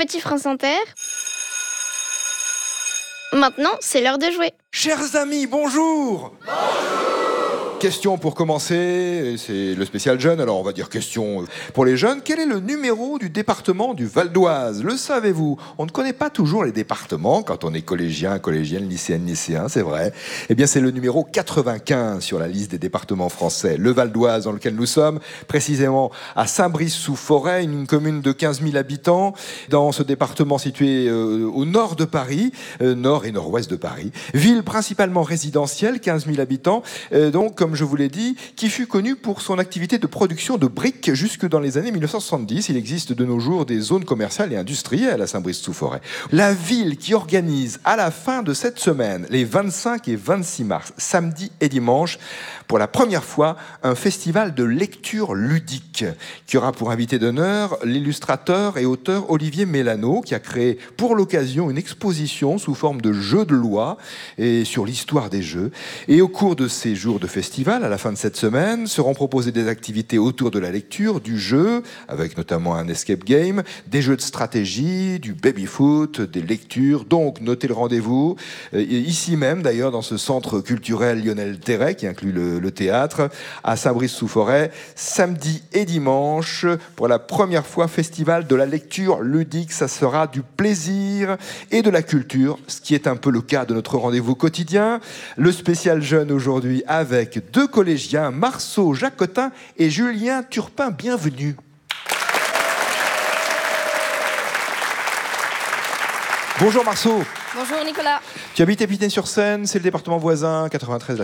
Petit France Inter. Maintenant, c'est l'heure de jouer. Chers amis, bonjour. Question pour commencer, c'est le spécial jeune, alors on va dire question pour les jeunes. Quel est le numéro du département du Val d'Oise? Le savez-vous? On ne connaît pas toujours les départements quand on est collégien, collégienne, lycéenne, lycéen, c'est vrai. Eh bien c'est le numéro 95 sur la liste des départements français. Le Val d'Oise dans lequel nous sommes, précisément à Saint-Brice-sous-Forêt, une commune de 15 000 habitants, dans ce département situé au nord de Paris, nord et nord-ouest de Paris. Ville principalement résidentielle, 15 000 habitants, donc comme je vous l'ai dit, qui fut connu pour son activité de production de briques jusque dans les années 1970. Il existe de nos jours des zones commerciales et industrielles à Saint-Brice-sous-Forêt. La ville qui organise à la fin de cette semaine, les 25 et 26 mars, samedi et dimanche, pour la première fois, un festival de lecture ludique qui aura pour invité d'honneur l'illustrateur et auteur Olivier Mélano, qui a créé pour l'occasion une exposition sous forme de jeux de loi et sur l'histoire des jeux. Et au cours de ces jours de festival, à la fin de cette semaine, seront proposées des activités autour de la lecture, du jeu, avec notamment un escape game, des jeux de stratégie, du baby-foot, des lectures. Donc, notez le rendez-vous, ici même d'ailleurs, dans ce centre culturel Lionel Terray, qui inclut le théâtre, à Saint-Brice-sous-Forêt, samedi et dimanche, pour la première fois, festival de la lecture ludique. Ça sera du plaisir et de la culture, ce qui est un peu le cas de notre rendez-vous quotidien. Le spécial jeune aujourd'hui avec deux collégiens, Marceau Jacotin et Julien Turpin. Bienvenue. Bonjour Marceau. Bonjour Nicolas. Tu habites Épinay-sur-Seine, c'est le département voisin, 93.